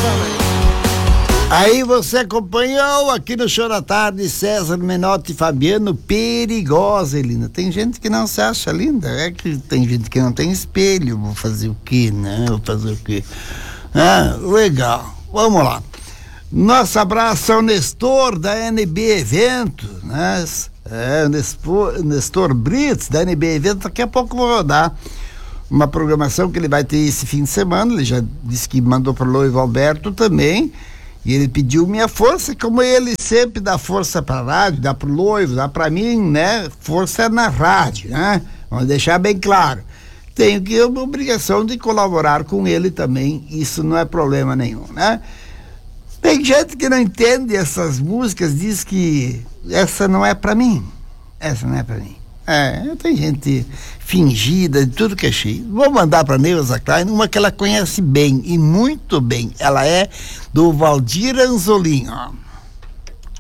Aí você acompanhou aqui no Show da Tarde César Menotti e Fabiano, Perigosa, Elina. Tem gente que não se acha linda, é que tem gente que não tem espelho. Vou fazer o quê, né? Vou fazer o quê? Ah, legal, vamos lá. Nosso abraço ao Nestor da NB Evento, né? O Nestor Brits da NB Evento. Daqui a pouco eu vou rodar uma programação que ele vai ter esse fim de semana. Ele já disse que mandou para o Loivo Alberto também. E ele pediu minha força, como ele sempre dá força para a rádio, dá pro Loivo, dá para mim, né? Força na rádio, né? Vamos deixar bem claro. Tenho que uma obrigação de colaborar com ele também, isso não é problema nenhum, né? Tem gente que não entende essas músicas, diz que essa não é para mim. Essa não é para mim. Tem gente fingida de tudo que é cheio. Vou mandar para Neuza Klein uma que ela conhece bem e muito bem. Ela é do Valdir Anzolin, ó.